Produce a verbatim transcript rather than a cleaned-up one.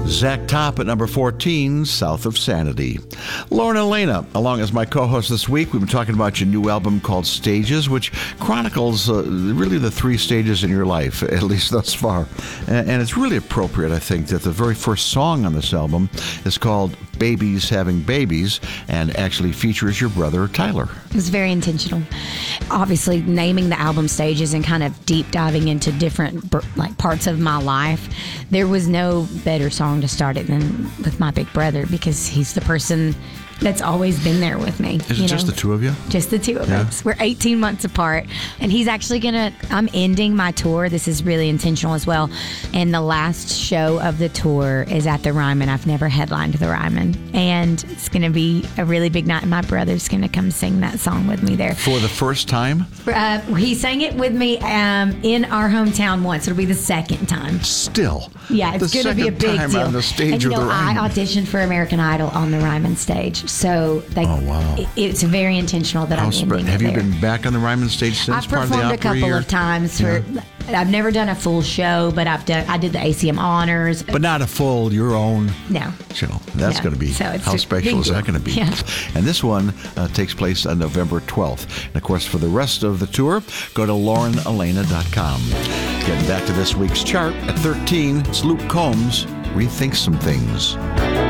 Zach Top at number fourteen, South of Sanity. Lauren Elena, along as my co-host this week, we've been talking about your new album called Stages, which chronicles uh, really the three stages in your life, at least thus far. And, and it's really appropriate, I think, that the very first song on this album is called Babies Having Babies and actually features your brother, Tyler. It was very intentional. Obviously, naming the album Stages and kind of deep diving into different like parts of my life, there was no better song to start it than with my big brother, because he's the person that's always been there with me. Is it just the two of you? Just the two of yeah. us. We're eighteen months apart. And he's actually going to, I'm ending my tour. This is really intentional as well. And the last show of the tour is at the Ryman. I've never headlined the Ryman. And it's going to be a really big night. And my brother's going to come sing that song with me there. For the first time? Uh, he sang it with me um, in our hometown once. It'll be the second time. Still. Yeah, it's going to be a big time deal. On the stage and you of know, the Ryman. I auditioned for American Idol on the Ryman stage. So they, oh, wow. it, it's very intentional that How I'm sp- ending Have it you there. been back on the Ryman stage since I've part of the performed a Opry couple year? of times. For Yeah. I've never done a full show, but I've done. I did the A C M Honors. But not a full, your own No. show. That's No. going to be, So it's how a special big is that deal. going to be? Yeah. And this one uh, takes place on November twelfth. And of course, for the rest of the tour, go to lauren elena dot com. Getting back to this week's chart at thirteen, it's Luke Combs, Rethink Some Things.